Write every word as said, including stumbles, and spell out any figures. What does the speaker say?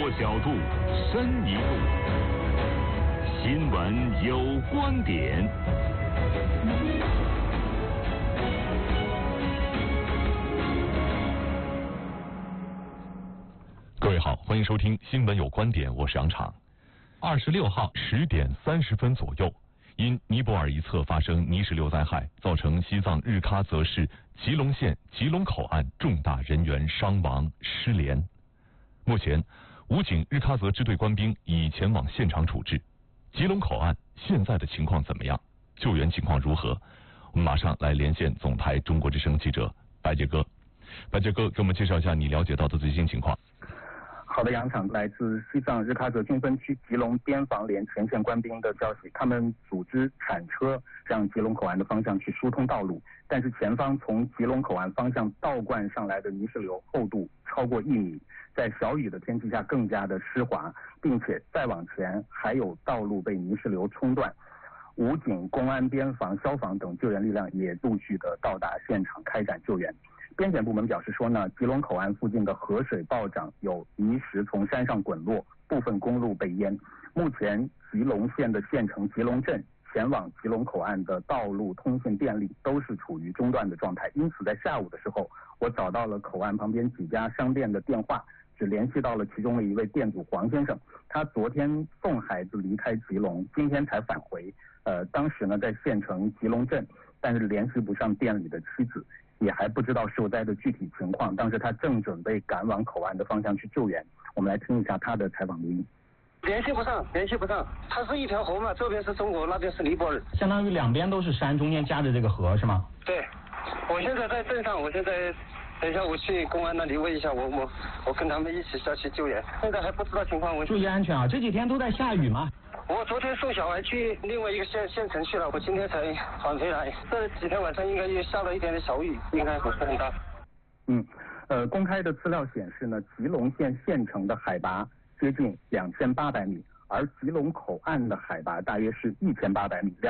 多角度，深一步。新闻有观点。各位好，欢迎收听《新闻有观点》，我是杨昶。二十六号十点三十分左右，因尼泊尔一侧发生泥石流灾害，造成西藏日喀则市吉隆县吉隆口岸重大人员伤亡失联。目前，武警日喀则支队官兵已前往现场处置。吉隆口岸现在的情况怎么样？救援情况如何？我们马上来连线总台中国之声记者白杰哥。白杰哥，给我们介绍一下你了解到的最新情况。 好的，杨昶，来自西藏日喀则军分区吉隆边防连前线官兵的消息，他们组织铲车向吉隆口岸的方向去疏通道路，但是前方从吉隆口岸方向倒灌上来的泥石流厚度超过一米，在小雨的天气下更加的湿滑，并且再往前还有道路被泥石流冲断。武警、公安、边防、消防等救援力量也陆续的到达现场开展救援。边检部门表示说呢，吉隆口岸附近的河水暴涨，有泥石从山上滚落，部分公路被淹。目前吉隆县的县城吉隆镇前往吉隆口岸的道路通信电力都是处于中断的状态，因此在下午的时候，我找到了口岸旁边几家商店的电话，只联系到了其中的一位店主黄先生，他昨天送孩子离开吉隆，今天才返回。呃，当时呢在县城吉隆镇，但是联系不上店里的妻子，也还不知道受灾的具体情况。当时他正准备赶往口岸的方向去救援。我们来听一下他的采访录音。 联系不上，联系不上。它是一条河嘛，这边是中国，那边是尼泊尔， 相当于两边都是山，中间夹着这个河是吗？ 对，我现在在镇上，我现在等一下我去公安那里问一下，我我我跟他们一起下去救援。现在还不知道情况，我注意安全啊！这几天都在下雨嘛。 我昨天送小孩去另外一个县县城去了，我今天才返回来。这几天晚上应该也下了一点点小雨，应该不是很大。 嗯，呃，公开的资料显示呢，吉隆县县城的海拔接近两千八百米，而吉隆口岸的海拔大约是一千八百米。